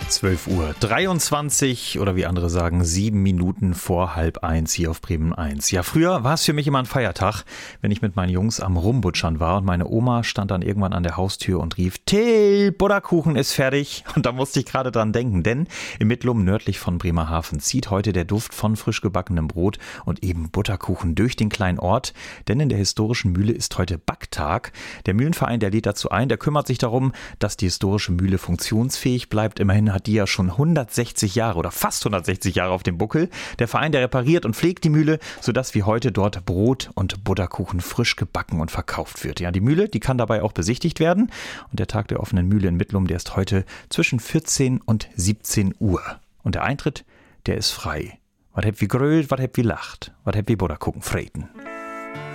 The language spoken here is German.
12:23 oder wie andere sagen, 7 Minuten vor 12:30 hier auf Bremen 1. Ja, früher war es für mich immer ein Feiertag, wenn ich mit meinen Jungs am Rumbutschern war und meine Oma stand dann irgendwann an der Haustür und rief, Till, Butterkuchen ist fertig. Und da musste ich gerade dran denken, denn im Mittlum nördlich von Bremerhaven zieht heute der Duft von frisch gebackenem Brot und eben Butterkuchen durch den kleinen Ort, denn in der historischen Mühle ist heute Backtag. Der Mühlenverein, der lädt dazu ein, der kümmert sich darum, dass die historische Mühle funktionsfähig bleibt. Immerhin hat die ja schon 160 Jahre oder fast 160 Jahre auf dem Buckel. Der Verein, der repariert und pflegt die Mühle, sodass wie heute dort Brot und Butterkuchen frisch gebacken und verkauft wird. Ja, die Mühle, die kann dabei auch besichtigt werden. Und der Tag der offenen Mühle in Mittlum, der ist heute zwischen 14 und 17 Uhr. Und der Eintritt, der ist frei. Was habt wie grölt, was habt wie lacht, was habt wie Butterkuchen freten.